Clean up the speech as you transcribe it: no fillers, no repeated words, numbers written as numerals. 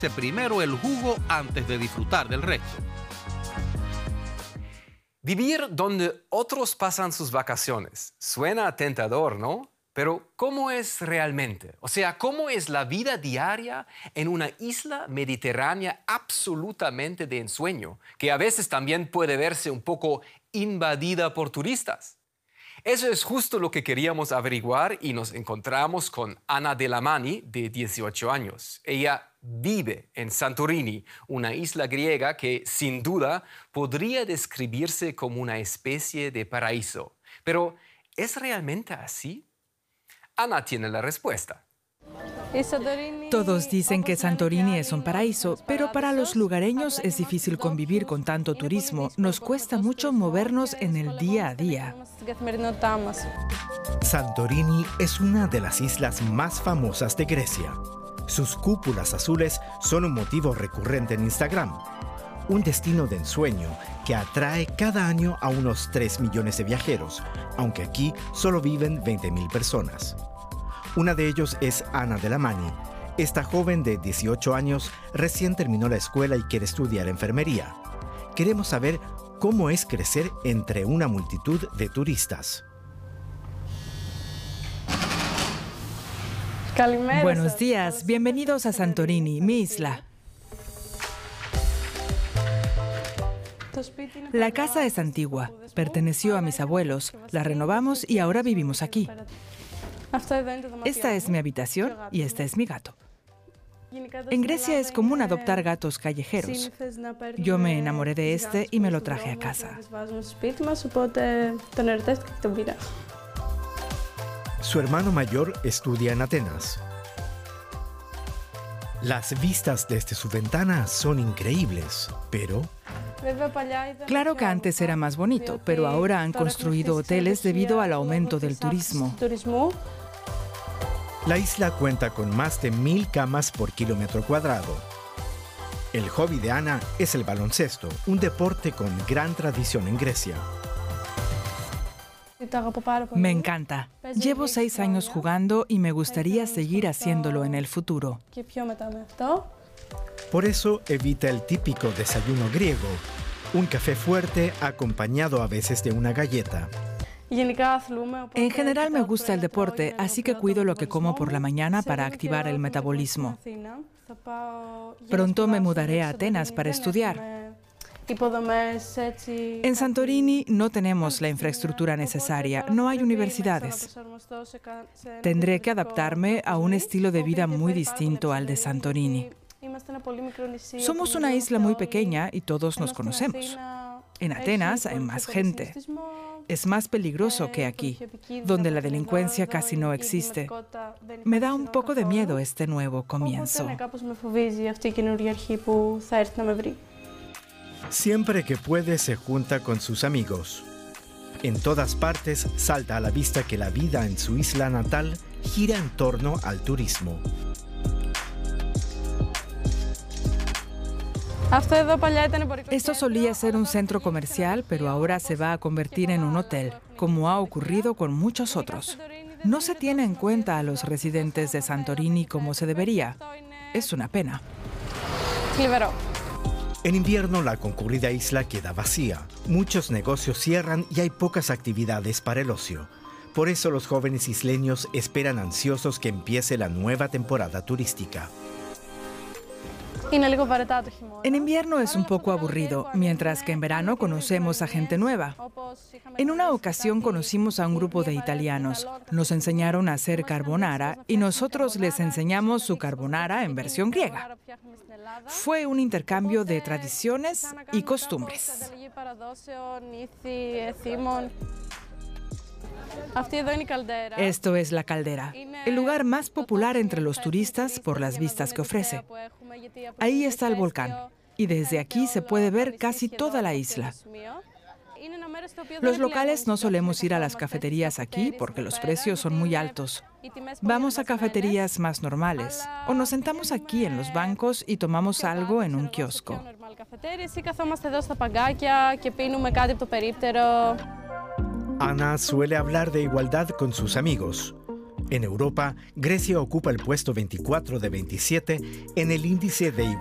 primero el jugo antes de disfrutar del resto. Vivir donde otros pasan sus vacaciones. Suena tentador, ¿no? Pero ¿cómo es realmente? O sea, ¿cómo es la vida diaria en una isla mediterránea absolutamente de ensueño, que a veces también puede verse un poco invadida por turistas? Eso es justo lo que queríamos averiguar y nos encontramos con Anna Delamani, de 18 años. Ella vive en Santorini, una isla griega que, sin duda, podría describirse como una especie de paraíso. Pero, ¿es realmente así? Ana tiene la respuesta. Todos dicen que Santorini es un paraíso, pero para los lugareños es difícil convivir con tanto turismo. Nos cuesta mucho movernos en el día a día. Santorini es una de las islas más famosas de Grecia. Sus cúpulas azules son un motivo recurrente en Instagram. Un destino de ensueño que atrae cada año a unos 3 millones de viajeros, aunque aquí solo viven 20.000 personas. Una de ellos es Anna Delamani. Esta joven de 18 años recién terminó la escuela y quiere estudiar enfermería. Queremos saber cómo es crecer entre una multitud de turistas. Buenos días, bienvenidos a Santorini, mi isla. La casa es antigua, perteneció a mis abuelos, la renovamos y ahora vivimos aquí. Esta es mi habitación y este es mi gato. En Grecia es común adoptar gatos callejeros. Yo me enamoré de este y me lo traje a casa. Su hermano mayor estudia en Atenas. Las vistas desde su ventana son increíbles, pero... Claro que antes era más bonito, pero ahora han construido hoteles debido al aumento del turismo. La isla cuenta con más de 1.000 camas por kilómetro cuadrado. El hobby de Ana es el baloncesto, un deporte con gran tradición en Grecia. Me encanta. Llevo 6 años jugando y me gustaría seguir haciéndolo en el futuro. Por eso evita el típico desayuno griego, un café fuerte acompañado a veces de una galleta. En general me gusta el deporte, así que cuido lo que como por la mañana para activar el metabolismo. Pronto me mudaré a Atenas para estudiar. En Santorini no tenemos la infraestructura necesaria, no hay universidades. Tendré que adaptarme a un estilo de vida muy distinto al de Santorini. Somos una isla muy pequeña y todos nos conocemos. En Atenas hay más gente. Es más peligroso que aquí, donde la delincuencia casi no existe. Me da un poco de miedo este nuevo comienzo. Siempre que puede se junta con sus amigos. En todas partes salta a la vista que la vida en su isla natal gira en torno al turismo. Esto solía ser un centro comercial, pero ahora se va a convertir en un hotel, como ha ocurrido con muchos otros. No se tiene en cuenta a los residentes de Santorini como se debería. Es una pena. En invierno la concurrida isla queda vacía. Muchos negocios cierran y hay pocas actividades para el ocio. Por eso los jóvenes isleños esperan ansiosos que empiece la nueva temporada turística. En invierno es un poco aburrido, mientras que en verano conocemos a gente nueva. En una ocasión conocimos a un grupo de italianos. Nos enseñaron a hacer carbonara y nosotros les enseñamos su carbonara en versión griega. Fue un intercambio de tradiciones y costumbres. Esto es la caldera, el lugar más popular entre los turistas por las vistas que ofrece. Ahí está el volcán y desde aquí se puede ver casi toda la isla. Los locales no solemos ir a las cafeterías aquí porque los precios son muy altos. Vamos a cafeterías más normales o nos sentamos aquí en los bancos y tomamos algo en un kiosco. Ana suele hablar de igualdad con sus amigos. En Europa, Grecia ocupa el puesto 24 de 27 en el índice de